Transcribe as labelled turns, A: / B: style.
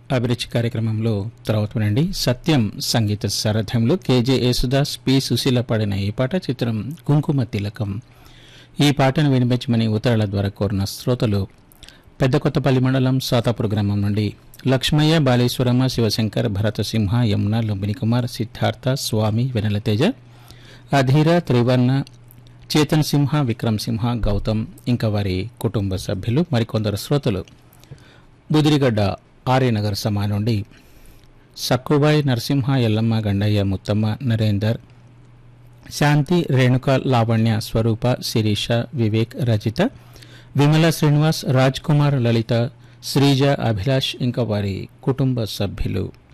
A: అభిరుచి కార్యక్రమంలో తర్వాత వినండి సత్యం సంగీత సారథ్యంలో కేజే యేసుదాస్ పి సుశీల పాడిన ఈ పాట చిత్రం కుంకుమ తిలకం. ఈ పాటను వినిపించమని ఉత్తరాల ద్వారా కోరిన శ్రోతలు పెద్ద కొత్తపల్లి మండలం సాతాపూర్ గ్రామం నుండి లక్ష్మయ్య, బాలేశ్వరమ్మ, శివశంకర్, భరతసింహ, యమున, లుంబిని కుమార్, సిద్ధార్థ, స్వామి, వెనలతేజ, అధీర, త్రివర్ణ, చేతన్ సింహ, విక్రమ్ సింహ, గౌతమ్ ఇంకా వారి కుటుంబ సభ్యులు మరికొందరు శ్రోతలు బుదిరిగడ్డ ఆర్యనగర్ సమా నుండి సక్కుబాయ్, నరసింహ, ఎల్లమ్మ, గండయ్య, ముత్తమ్మ, నరేందర్, శాంతి, రేణుక, లావణ్య, స్వరూప, శిరీష, వివేక్, రజిత, విమల, శ్రీనివాస్, రాజ్ కుమార్, లలిత, శ్రీజ, అభిలాష్ ఇంకా వారి కుటుంబ సభ్యులు